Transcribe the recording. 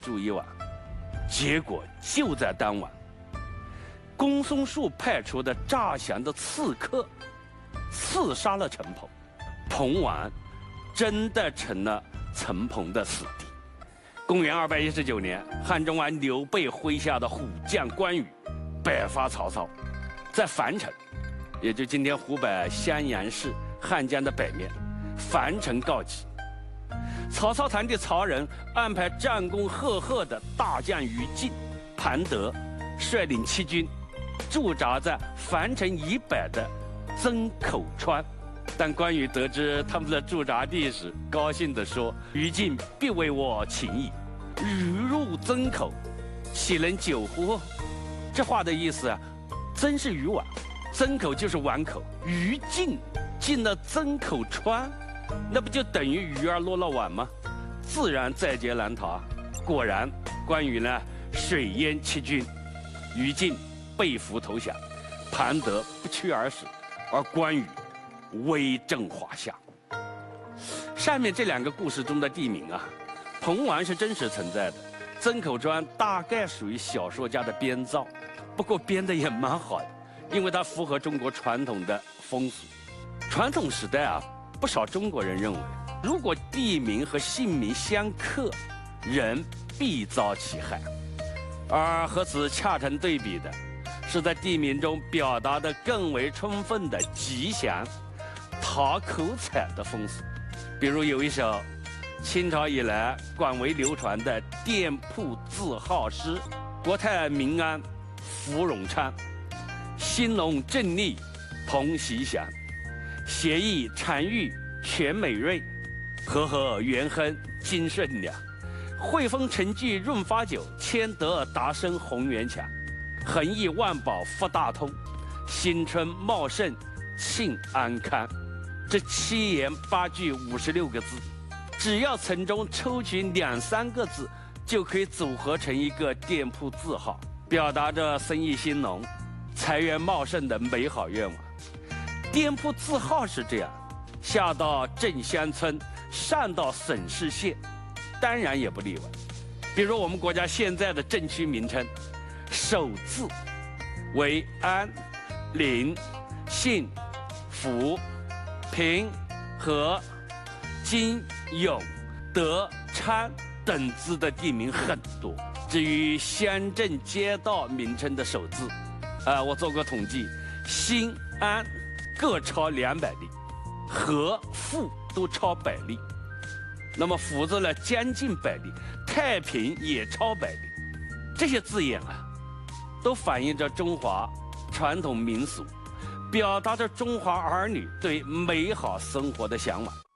住一晚。结果就在当晚，公孙述派出的诈降的刺客刺杀了陈鹏，彭丸真的成了陈鹏的死敌。公元219年，汉中王刘备麾下的虎将关羽北伐曹操，在樊城，也就今天湖北襄阳市汉江的北面，樊城告急。曹操堂弟曹仁安排战功赫赫的大将于禁、庞德率领7军驻扎在樊城以北的曾口川。但关羽得知他们的驻扎地时，高兴地说：“于禁必为我请矣，鱼入曾口，岂能久乎？”这话的意思啊，曾是鱼丸，曾口就是碗口，于禁进了曾口川，那不就等于鱼儿落了碗吗？自然在劫难逃。果然，关羽呢水淹7军，于禁被俘投降，庞德不屈而死，而关羽威震华夏。上面这2个故事中的地名啊，彭丸是真实存在的，曾口川大概属于小说家的编造，不过编的也蛮好的，因为它符合中国传统的风俗。传统时代啊，不少中国人认为，如果地名和姓名相克，人必遭其害。而和此恰成对比的，是在地名中表达的更为充分的吉祥、讨口彩的风俗。比如有一首清朝以来广为流传的店铺字号诗：国泰民安福荣昌，兴隆正利同喜祥，协议常裕全美瑞，和和元亨金顺良，汇丰陈具润发酒，谦德达生宏源强，恒益万宝福大通，新春茂盛庆安康。这7言8句56个字，只要从中抽取2、3个字，就可以组合成一个店铺字号，表达着生意兴隆、财源茂盛的美好愿望。店铺字号是这样，下到镇乡村，上到省市县，当然也不例外。比如我们国家现在的镇区名称，首字为安、临、信、福、平、和、金、永、德、昌等字的地名很多。至于乡镇街道名称的首字，我做过统计，新、安各超200例，和、富都超100例，那么福字呢将近100例，太平也超100例。这些字眼啊，都反映着中华传统民俗，表达着中华儿女对美好生活的向往。